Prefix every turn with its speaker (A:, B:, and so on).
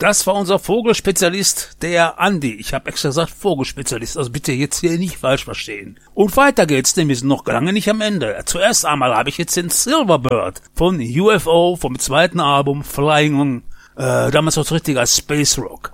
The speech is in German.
A: Das war unser Vogelspezialist, der Andi. Ich habe extra gesagt Vogelspezialist, also bitte jetzt hier nicht falsch verstehen. Und weiter geht's, denn wir sind noch lange nicht am Ende. Zuerst einmal habe ich jetzt den Silverbird von UFO vom zweiten Album Flying On. Damals noch richtig als Space Rock.